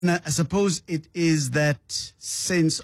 I suppose it is that sense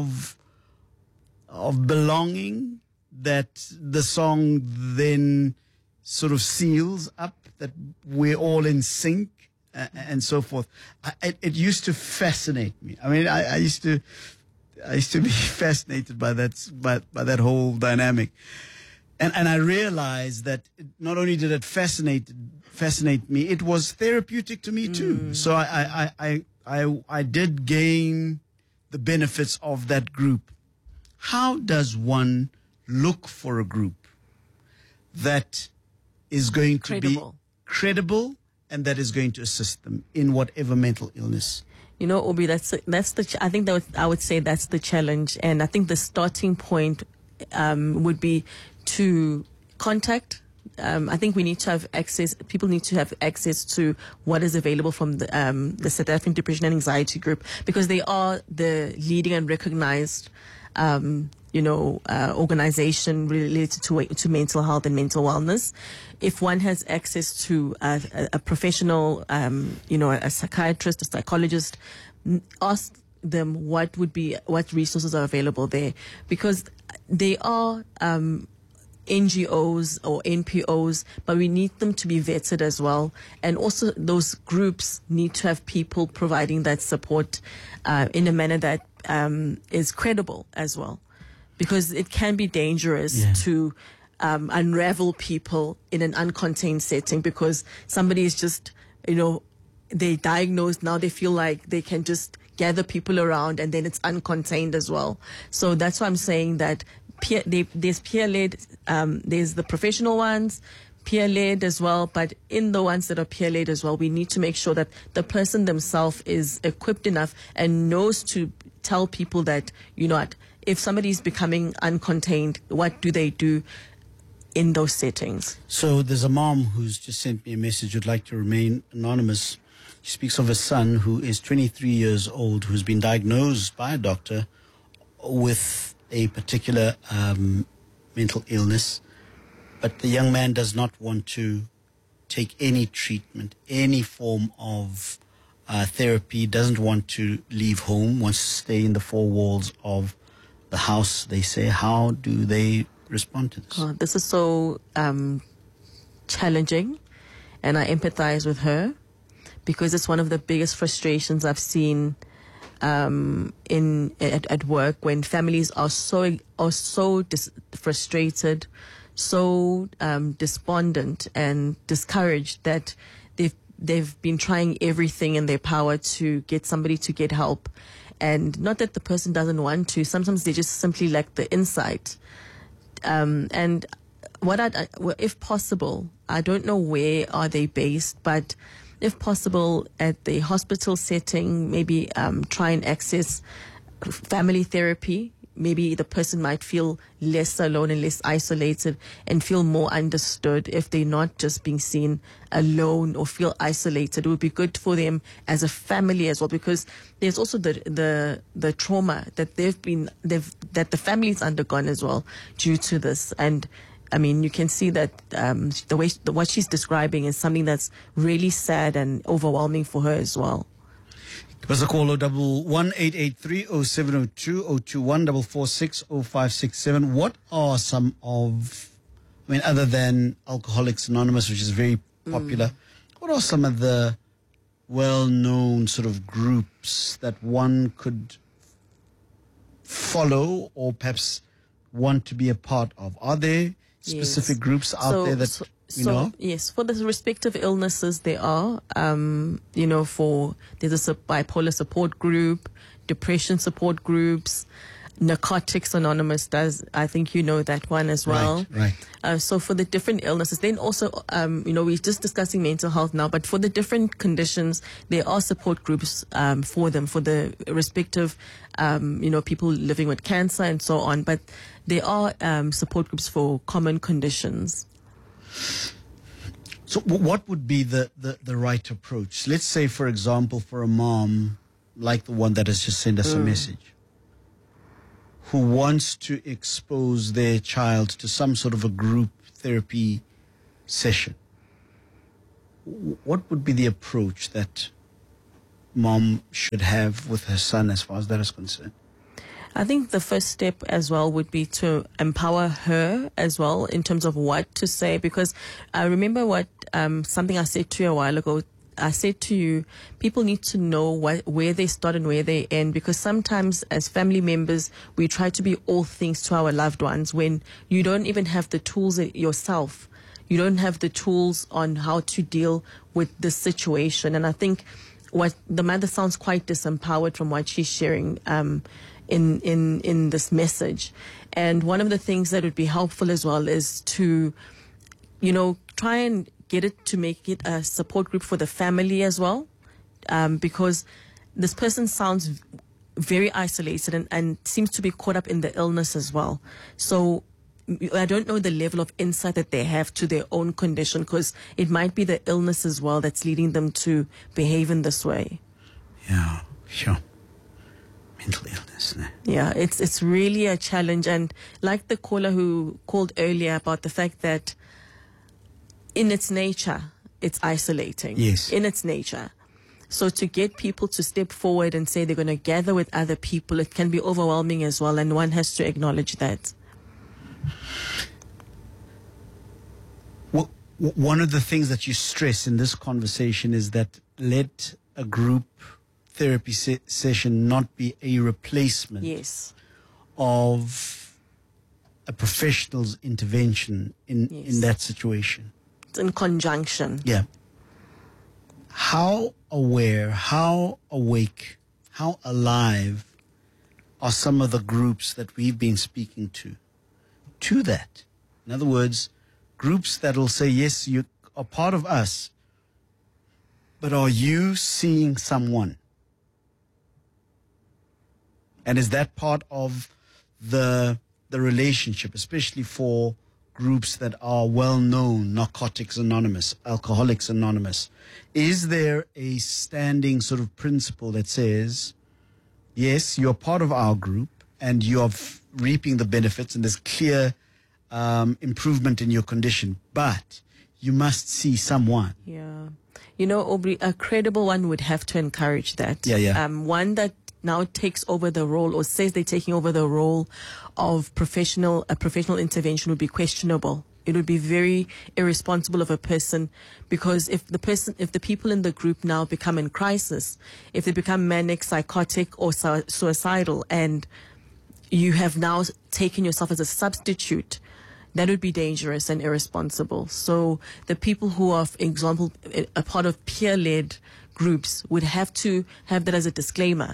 of belonging that the song then sort of seals up, that we're all in sync and so forth. It used to fascinate me. I mean, I used to be fascinated by that whole dynamic. And I realized that not only did it fascinate me, it was therapeutic to me too. So I did gain the benefits of that group. How does one look for a group that is going to be credible and that is going to assist them in whatever mental illness? You know, Obi, I think I would say that's the challenge. And I think the starting point would be to contact. I think we need to have access. People need to have access to what is available from the South African Depression and Anxiety Group, because they are the leading and recognized, organization related to mental health and mental wellness. If one has access to a professional, a psychiatrist, a psychologist, ask them what resources are available there, because they are NGOs or NPOs, but we need them to be vetted as well. And also those groups need to have people providing that support in a manner that is credible as well, because it can be dangerous to unravel people in an uncontained setting, because somebody is just, they diagnosed, now they feel like they can just gather people around and then it's uncontained as well. So that's why I'm saying that there's peer-led, there's the professional ones, peer-led as well, but in the ones that are peer-led as well, we need to make sure that the person themselves is equipped enough and knows to tell people that, if somebody is becoming uncontained, what do they do in those settings? So there's a mom who's just sent me a message who'd like to remain anonymous. She speaks of a son who is 23 years old, who's been diagnosed by a doctor with a particular mental illness, but the young man does not want to take any treatment, any form of therapy, doesn't want to leave home, wants to stay in the four walls of the house, they say. How do they respond to this? This is so challenging, and I empathize with her, because it's one of the biggest frustrations I've seen at work, when families are so frustrated, so despondent and discouraged that they've been trying everything in their power to get somebody to get help, and not that the person doesn't want to. Sometimes they just simply lack the insight. And if possible, I don't know where are they based, but if possible, at the hospital setting, maybe try and access family therapy. Maybe the person might feel less alone and less isolated and feel more understood if they're not just being seen alone or feel isolated. It would be good for them as a family as well, because there's also the trauma that that the family's undergone as well due to this. And I mean, you can see that what she's describing is something that's really sad and overwhelming for her as well. Give us a call, 011-883-0702-021-446-0567. What are some of, other than Alcoholics Anonymous, which is very popular, what are some of the well-known sort of groups that one could follow or perhaps want to be a part of? Are there specific groups out there that you know? Yes, for the respective illnesses there are, there's a bipolar support group, depression support groups, Narcotics Anonymous does, I think you know that one as well. Right. So for the different illnesses, then also, we're just discussing mental health now, but for the different conditions, there are support groups for them, for the respective, people living with cancer and so on. But there are support groups for common conditions. So what would be the right approach? Let's say, for example, for a mom like the one that has just sent us a message, who wants to expose their child to some sort of a group therapy session. What would be the approach that mom should have with her son as far as that is concerned? I think the first step as well would be to empower her as well in terms of what to say, because I remember what something I said to you a while ago. I said to you, people need to know where they start and where they end, because sometimes as family members, we try to be all things to our loved ones when you don't even have the tools yourself. You don't have the tools on how to deal with this situation. And I think what the mother sounds quite disempowered from what she's sharing in this message. And one of the things that would be helpful as well is to, try and get it to make it a support group for the family as well, because this person sounds very isolated and seems to be caught up in the illness as well. So I don't know the level of insight that they have to their own condition, because it might be the illness as well that's leading them to behave in this way. Yeah, sure. Mental illness. No? Yeah, it's really a challenge. And like the caller who called earlier about the fact that in its nature, it's isolating. Yes. In its nature. So to get people to step forward and say they're going to gather with other people, it can be overwhelming as well, and one has to acknowledge that. Well, one of the things that you stress in this conversation is that let a group therapy session not be a replacement Yes. of a professional's intervention in that situation. It's in conjunction. Yeah. How aware, how awake, how alive are some of the groups that we've been speaking to that? In other words, groups that will say, yes, you are part of us, but are you seeing someone? And is that part of the relationship, especially for groups that are well known, Narcotics Anonymous, Alcoholics Anonymous? Is there a standing sort of principle that says, yes, you're part of our group and you're reaping the benefits and there's clear improvement in your condition, but you must see someone? Yeah. Aubrey, a credible one would have to encourage that. Yeah. One that now takes over the role or says they're taking over the role of a professional intervention would be questionable. It would be very irresponsible of a person, because if the people in the group now become in crisis, if they become manic, psychotic, or suicidal, and you have now taken yourself as a substitute, that would be dangerous and irresponsible. So the people who are, for example, a part of peer-led groups would have to have that as a disclaimer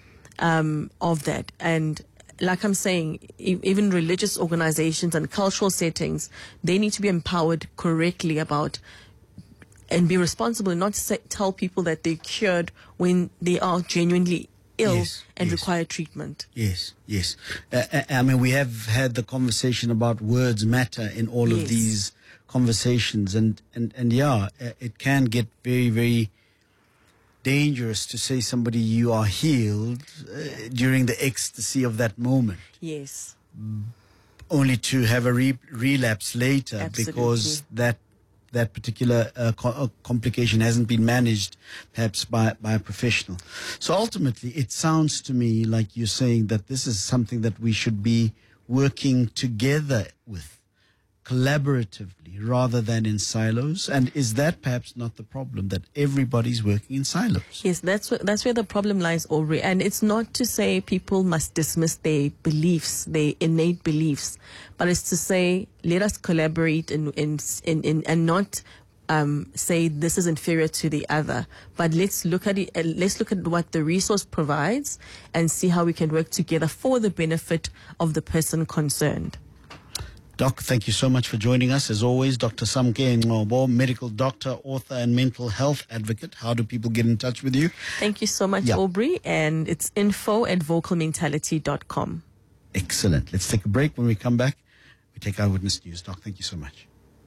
of that. And like I'm saying, even religious organizations and cultural settings, they need to be empowered correctly about and be responsible, and not tell people that they're cured when they are genuinely ill and require treatment. Yes. I mean, we have had the conversation about words matter in all of these conversations, and yeah, it can get very, very dangerous to say somebody you are healed during the ecstasy of that moment. Yes. Only to have a relapse later. Absolutely. Because that particular complication hasn't been managed perhaps by a professional. So ultimately, it sounds to me like you're saying that this is something that we should be working together with, collaboratively, rather than in silos. And is that perhaps not the problem, that everybody's working in silos? Yes, that's where the problem lies, Aubrey. And it's not to say people must dismiss their beliefs, their innate beliefs, but it's to say let us collaborate and not say this is inferior to the other. But let's look at it. Let's look at what the resource provides and see how we can work together for the benefit of the person concerned. Doc, thank you so much for joining us. As always, Dr. Samke Ngobo, medical doctor, author, and mental health advocate. How do people get in touch with you? Thank you so much, Aubrey. And it's info@vocalmentality.com. Excellent. Let's take a break. When we come back, we take Eyewitness News. Doc, thank you so much.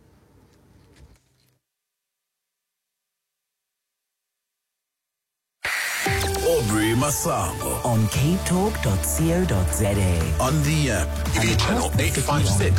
Aubrey Masango on capetalk.co.za. on the app. Channel 856.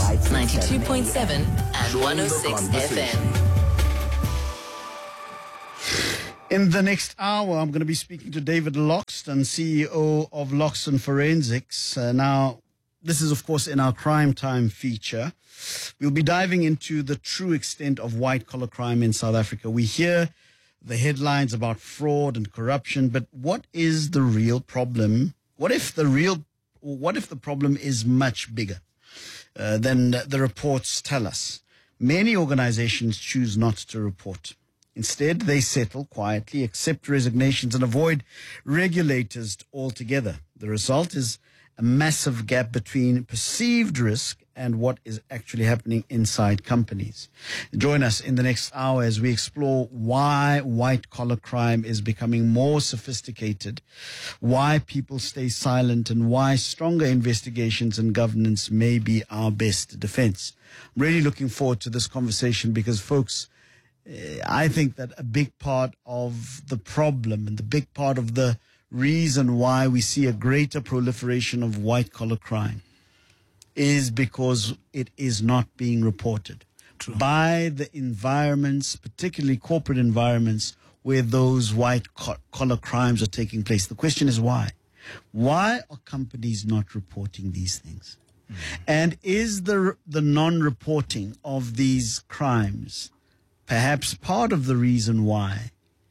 92.7 and 106 FM. In the next hour, I'm going to be speaking to David Loxton, CEO of Loxton Forensics. Now, this is, of course, in our Crime Time feature. We'll be diving into the true extent of white-collar crime in South Africa. We hear the headlines about fraud and corruption, but what is the real problem? What if the problem is much bigger than the reports tell us? Many organizations choose not to report. Instead, they settle quietly, accept resignations, and avoid regulators altogether. The result is a massive gap between perceived risk and what is actually happening inside companies. Join us in the next hour as we explore why white-collar crime is becoming more sophisticated, why people stay silent, and why stronger investigations and governance may be our best defense. I'm really looking forward to this conversation because, folks, I think that a big part of the problem and the big part of the reason why we see a greater proliferation of white-collar crime is because it is not being reported by the environments, particularly corporate environments, where those white-collar crimes are taking place. The question is why? Why are companies not reporting these things? And is the non-reporting of these crimes perhaps part of the reason why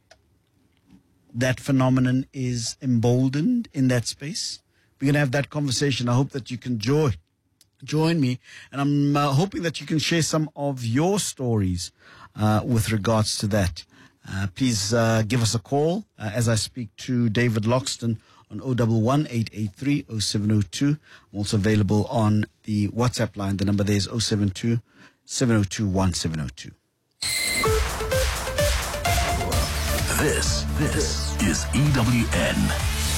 that phenomenon is emboldened in that space? We're going to have that conversation. I hope that you can join me, and I'm hoping that you can share some of your stories with regards to that. Please give us a call as I speak to David Loxton on 011-883-0702. I'm also available on the WhatsApp line. The number there is 072-702-1702. This is EWN.